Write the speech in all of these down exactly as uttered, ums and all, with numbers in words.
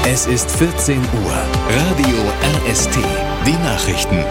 Es ist vierzehn Uhr. Radio R S T. Die Nachrichten.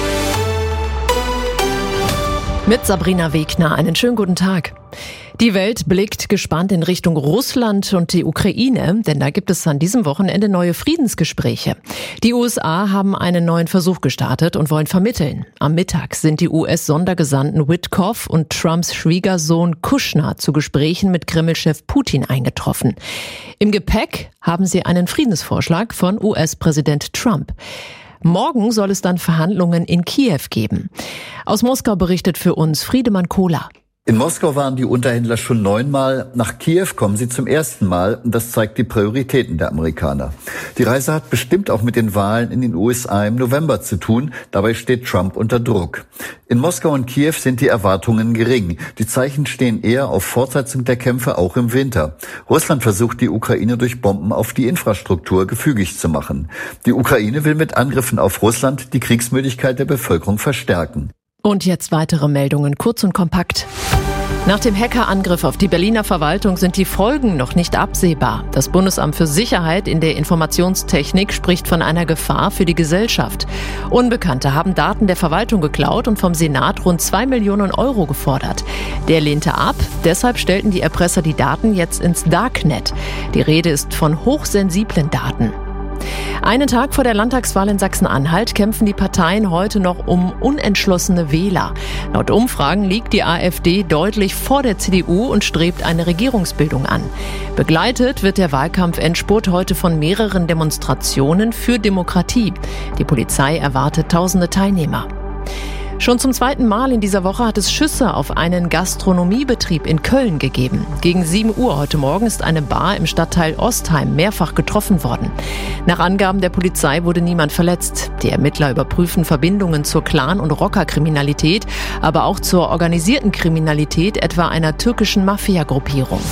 Mit Sabrina Wegner. Einen schönen guten Tag. Die Welt blickt gespannt in Richtung Russland und die Ukraine, denn da gibt es an diesem Wochenende neue Friedensgespräche. Die U S A haben einen neuen Versuch gestartet und wollen vermitteln. Am Mittag sind die U S-Sondergesandten Witkoff und Trumps Schwiegersohn Kushner zu Gesprächen mit Kreml-Chef Putin eingetroffen. Im Gepäck haben sie einen Friedensvorschlag von U S-Präsident Trump. Morgen soll es dann Verhandlungen in Kiew geben. Aus Moskau berichtet für uns Friedemann Kohler. In Moskau waren die Unterhändler schon neunmal. Nach Kiew kommen sie zum ersten Mal. Und das zeigt die Prioritäten der Amerikaner. Die Reise hat bestimmt auch mit den Wahlen in den U S A im November zu tun. Dabei steht Trump unter Druck. In Moskau und Kiew sind die Erwartungen gering. Die Zeichen stehen eher auf Fortsetzung der Kämpfe auch im Winter. Russland versucht, die Ukraine durch Bomben auf die Infrastruktur gefügig zu machen. Die Ukraine will mit Angriffen auf Russland die Kriegsmüdigkeit der Bevölkerung verstärken. Und jetzt weitere Meldungen, kurz und kompakt. Nach dem Hackerangriff auf die Berliner Verwaltung sind die Folgen noch nicht absehbar. Das Bundesamt für Sicherheit in der Informationstechnik spricht von einer Gefahr für die Gesellschaft. Unbekannte haben Daten der Verwaltung geklaut und vom Senat rund zwei Millionen Euro gefordert. Der lehnte ab, deshalb stellten die Erpresser die Daten jetzt ins Darknet. Die Rede ist von hochsensiblen Daten. Einen Tag vor der Landtagswahl in Sachsen-Anhalt kämpfen die Parteien heute noch um unentschlossene Wähler. Laut Umfragen liegt die AfD deutlich vor der C D U und strebt eine Regierungsbildung an. Begleitet wird der Wahlkampf-Endspurt heute von mehreren Demonstrationen für Demokratie. Die Polizei erwartet tausende Teilnehmer. Schon zum zweiten Mal in dieser Woche hat es Schüsse auf einen Gastronomiebetrieb in Köln gegeben. Gegen sieben Uhr heute Morgen ist eine Bar im Stadtteil Ostheim mehrfach getroffen worden. Nach Angaben der Polizei wurde niemand verletzt. Die Ermittler überprüfen Verbindungen zur Clan- und Rockerkriminalität, aber auch zur organisierten Kriminalität, etwa einer türkischen Mafia-Gruppierung.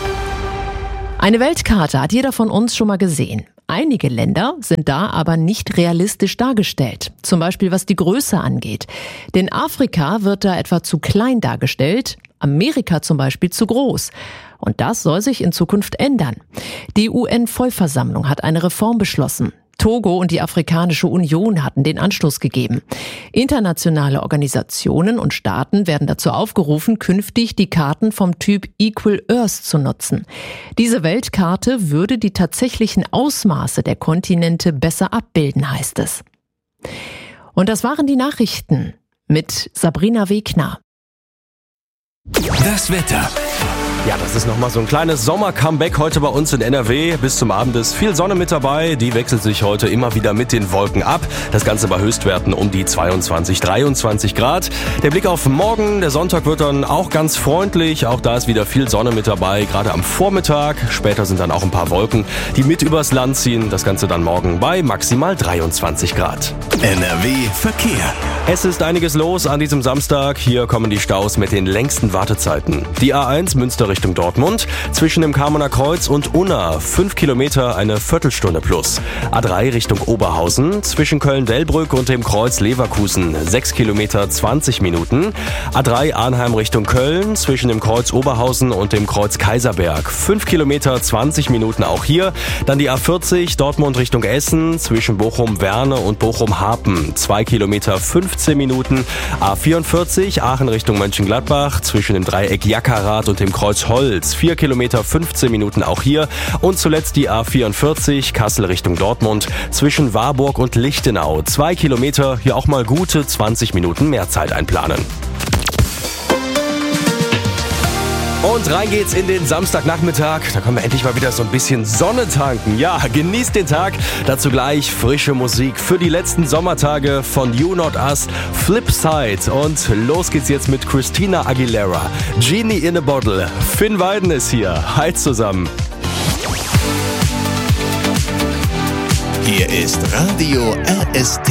Eine Weltkarte hat jeder von uns schon mal gesehen. Einige Länder sind da aber nicht realistisch dargestellt, zum Beispiel was die Größe angeht. Denn Afrika wird da etwa zu klein dargestellt, Amerika zum Beispiel zu groß. Und das soll sich in Zukunft ändern. Die U N-Vollversammlung hat eine Reform beschlossen. Togo und die Afrikanische Union hatten den Anstoß gegeben. Internationale Organisationen und Staaten werden dazu aufgerufen, künftig die Karten vom Typ Equal Earth zu nutzen. Diese Weltkarte würde die tatsächlichen Ausmaße der Kontinente besser abbilden, heißt es. Und das waren die Nachrichten mit Sabrina Wegner. Das Wetter. Ja, das ist nochmal so ein kleines Sommer-Comeback heute bei uns in N R W. Bis zum Abend ist viel Sonne mit dabei. Die wechselt sich heute immer wieder mit den Wolken ab. Das Ganze bei Höchstwerten um die zweiundzwanzig, dreiundzwanzig Grad. Der Blick auf morgen. Der Sonntag wird dann auch ganz freundlich. Auch da ist wieder viel Sonne mit dabei, gerade am Vormittag. Später sind dann auch ein paar Wolken, die mit übers Land ziehen. Das Ganze dann morgen bei maximal dreiundzwanzig Grad. N R W Verkehr. Es ist einiges los an diesem Samstag. Hier kommen die Staus mit den längsten Wartezeiten. Die A eins Münster Richtung Dortmund, zwischen dem Kamener Kreuz und Unna, fünf Kilometer, eine Viertelstunde plus. A drei Richtung Oberhausen, zwischen Köln-Delbrück und dem Kreuz Leverkusen, sechs Kilometer, zwanzig Minuten. A drei Arnheim Richtung Köln, zwischen dem Kreuz Oberhausen und dem Kreuz Kaiserberg, fünf Kilometer, zwanzig Minuten auch hier. Dann die A vierzig Dortmund Richtung Essen, zwischen Bochum-Werne und Bochum-Harpen, zwei Kilometer, fünfzehn Minuten. A vierundvierzig Aachen Richtung Mönchengladbach, zwischen dem Dreieck Jackarath und dem Kreuz Holz, vier Kilometer, fünfzehn Minuten auch hier. Und zuletzt die A vierundvierzig Kassel Richtung Dortmund, zwischen Warburg und Lichtenau, zwei Kilometer, hier auch mal gute zwanzig Minuten mehr Zeit einplanen. Und rein geht's in den Samstagnachmittag. Da können wir endlich mal wieder so ein bisschen Sonne tanken. Ja, genießt den Tag. Dazu gleich frische Musik für die letzten Sommertage von You Not Us, Flipside. Und los geht's jetzt mit Christina Aguilera. Genie in a Bottle. Finn Weiden ist hier. Hi zusammen. Hier ist Radio R S T.